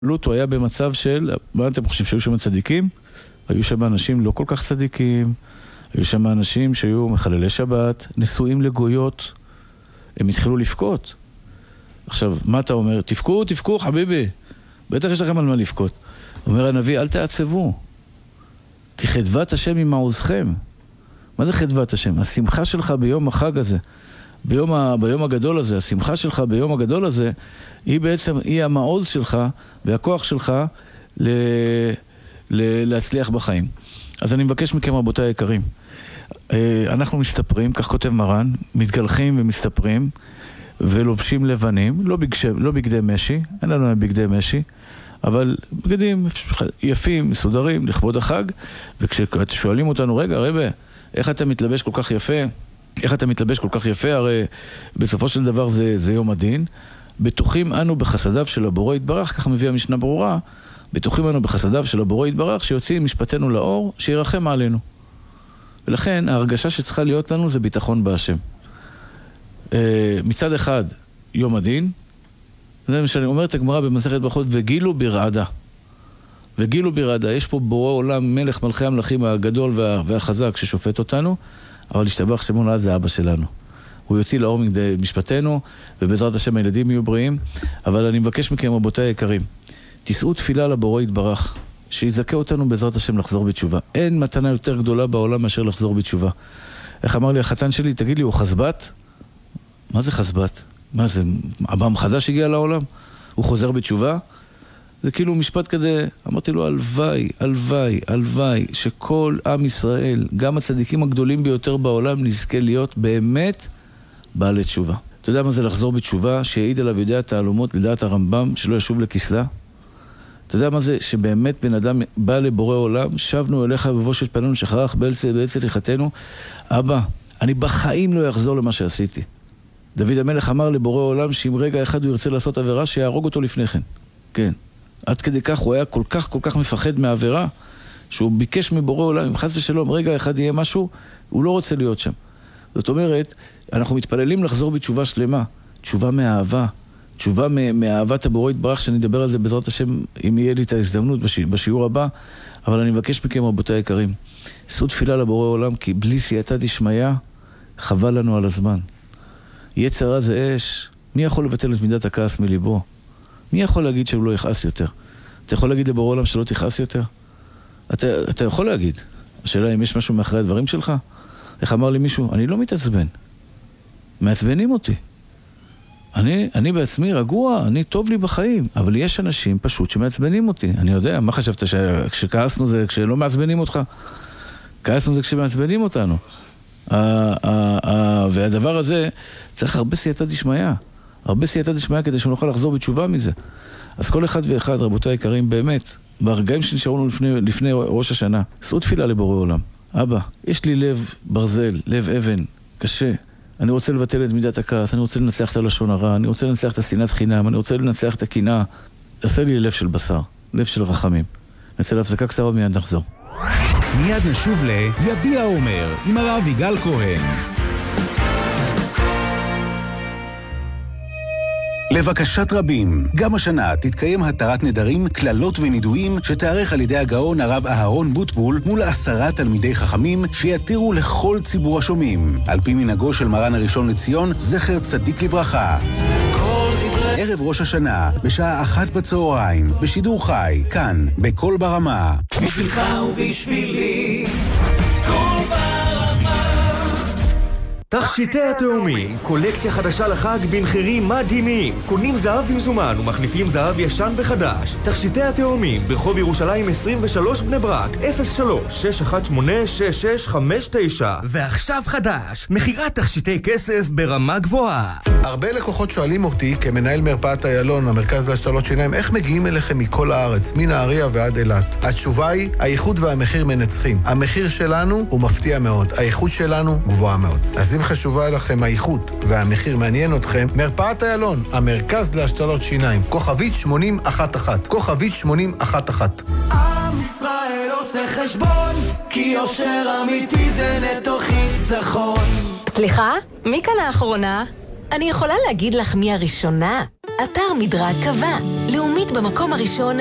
לוטו היה במצב של, מה אתם חושבים, שהיו שם צדיקים? היו שם אנשים לא כל כך צדיקים, היו שם אנשים שהיו מחללי שבת, נשואים לגויות, הם התחילו לבכות. עכשיו, מה אתה אומר? תבכו, חביבי. בטח יש לכם על מה לבכות. אומר הנביא, אל תעצבו, כי חדוות השם היא מעוזכם. מה זה חדוות השם? השמחה שלך ביום החג הזה, ביום הגדול הזה, השמחה שלך ביום הגדול הזה, היא בעצם, היא המעוז שלך והכוח שלך להצליח בחיים. אז אני מבקש מכם, רבותיי היקרים, אנחנו מסתפרים, כך כותב מרן, מתגלחים ומסתפרים ולובשים לבנים, לא בגדי משי, אין לנו בגדי משי, אבל בגדים יפים, מסודרים, לכבוד החג. וכששואלים אותנו, רגע, רבי, איך אתה מתלבש כל כך יפה? איך אתה מתלבש כל כך יפה? הרי בסופו של דבר זה יום הדין. בטוחים אנו בחסדיו של הבורא יתברך, כך מביא המשנה ברורה, בטוחים אנו בחסדיו של הבורא יתברך, שיוציא משפטנו לאור, שירחם עלינו. ולכן ההרגשה שצריכה להיות לנו זה ביטחון בהשם. מצד אחד, יום הדין, זה מה שאני אומר את הגמרא במסכת ברכות, וגילו ברעדה. וגילו ברעדה, יש פה בורא עולם, מלך מלכי המלכים הגדול והחזק ששופט אותנו, אבל השתבח שמו לעד זה אבא שלנו. הוא יוציא לאור משפטנו, ובעזרת השם הילדים יהיו בריאים. אבל אני מבקש מכם, רבותיי היקרים, תישאו תפילה לבורא יתברך, שיזכה אותנו בעזרת השם לחזור בתשובה. אין מתנה יותר גדולה בעולם מאשר לחזור בתשובה. איך אמר לי החתן שלי, תגיד לי, הוא חסבת? מה זה חסבת? מה זה, אבא חדש הגיע לעולם? הוא חוזר בתשובה? זה כאילו משפט כזה, אמרתי לו, הלוואי, שכל עם ישראל, גם הצדיקים הגדולים ביותר בעולם, נזכה להיות באמת בעלי תשובה. אתה יודע מה זה לחזור בתשובה? שיעיד עליו יודע התעלומות לדעת הרמב"ם, שלא ישוב לכסלה? אתה יודע מה זה שבאמת בן אדם בא לבורא עולם, שבנו אליך בבושת פנינו שחרח בעצל יחתנו, אבא, אני בחיים לא יחזור למה שעשיתי. דוד המלך אמר לבורא עולם שאם רגע אחד הוא ירצה לעשות עבירה, שיהרוג אותו לפני כן. כן. עד כדי כך הוא היה כל כך מפחד מהעבירה, שהוא ביקש מבורא עולם, אם חס ושלום רגע אחד יהיה משהו, הוא לא רוצה להיות שם. זאת אומרת, אנחנו מתפללים לחזור בתשובה שלמה, תשובה מאהבה, תשובה מאהבת הבורא יתברך, שאני אדבר על זה בעזרת השם, אם יהיה לי את ההזדמנות בשיעור הבא, אבל אני מבקש מכם, רבותיי היקרים, שאו תפילה לבורא עולם, כי בלי סייעתא דשמיא, חבל לנו על הזמן. יצר הרע זה אש, מי יכול לבטל את מידת הכעס מליבו? מי יכול להגיד שהוא לא יכעס יותר? אתה יכול להגיד לבורא עולם שלא תכעס יותר? אתה יכול להגיד. השאלה אם יש משהו מאחורי הדברים שלך? איך אמר לי מישהו? אני לא מתעצבן. מעצבנים אותי. אני בעצמי רגוע, אני טוב לי בחיים, אבל יש אנשים פשוט שמעצבנים אותי. אני יודע, מה חשבת שכעסנו זה כשלא מעצבנים אותך? כעסנו זה כשמעצבנים אותנו. והדבר הזה צריך הרבה סייעתא דשמיא. הרבה סייעתא דשמיא כדי שנוכל לחזור בתשובה מזה. אז כל אחד ואחד, רבותיי היקרים, באמת, ברגעים שנשארו לנו לפני ראש השנה, שאו תפילה לבורא עולם. אבא, יש לי לב ברזל, לב אבן, קשה. אני רוצה לבטל את מידת הכעס, אני רוצה לנצח את הלשון הרע, אני רוצה לנצח את השנאת חינם, אני רוצה לנצח את הקנאה. עשה לי לב של בשר, לב של רחמים. נצא להפסקה קצרה ומיד נחזור. מיד נשוב ליביע אומר עם הרב יגאל כהן. לבקשת רבים, גם השנה תתקיים התרת נדרים, כללות ונידויים שתארך על ידי הגאון הרב אהרון בוטבול מול 10 תלמידי חכמים שיתירו לכל ציבור השומעים. על פי מנהגו של מרן הראשון לציון, זכר צדיק לברכה. ערב ראש השנה, בשעה 13:00 בשידור חי, כאן, בכל ברמה. בשבילך ובשבילי, כל ברמה. תכשיטי התאומים, קולקציה חדשה לחג במחירים מדהימים. קונים זהב במזומן ומחליפים זהב ישן בחדש. תכשיטי התאומים, ברחוב ירושלים 23 בני ברק, 03-618-6659. ועכשיו חדש, מחירת תכשיטי כסף ברמה גבוהה. הרבה לקוחות שואלים אותי, כמנהל מרפאת איילון, המרכז להשתלות שיניים, איך מגיעים אליכם מכל הארץ, מנהריה ועד אילת? התשובה היא, האיכות והמחיר מנצחים. המחיר שלנו הוא מפתיע מאוד, האיכות שלנו גבוהה מאוד. אז אם חשובה לכם האיכות והמחיר מעניין אתכם, מרפאת איילון, המרכז להשתלות שיניים, כוכבית 8011, כוכבית 8011. עם ישראל עושה חשבון, כי יושר אמיתי זה נטו חיסכון. סליחה? מי כאן האחרונה? אני יכולה להגיד לך מי הראשונה? אתר מדרג קבע. לאומית במקום הראשון